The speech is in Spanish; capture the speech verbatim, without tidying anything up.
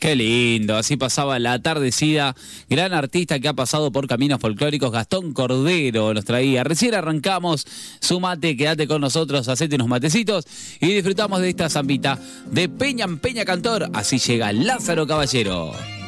Qué lindo, así pasaba la atardecida. Gran artista que ha pasado por caminos folclóricos, Gastón Cordero nos traía. Recién arrancamos, sumate, quédate con nosotros, hacete unos matecitos y disfrutamos de esta zambita de Peña en Peña Cantor. Así llega Lázaro Caballero.